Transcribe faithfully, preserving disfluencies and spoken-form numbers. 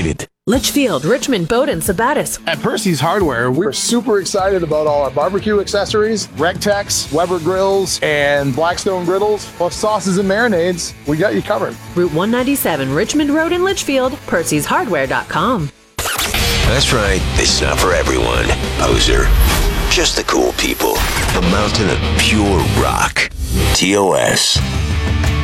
excited. Litchfield, Richmond, Bowdoin, Sabattis. At Percy's Hardware, we're super excited about all our barbecue accessories, Regtex, Weber grills, and Blackstone griddles, plus sauces and marinades. We got you covered. Route one ninety-seven, Richmond Road in Litchfield, percys hardware dot com. That's right, it's not for everyone, poser. Just the cool people. A mountain of pure rock. T O S.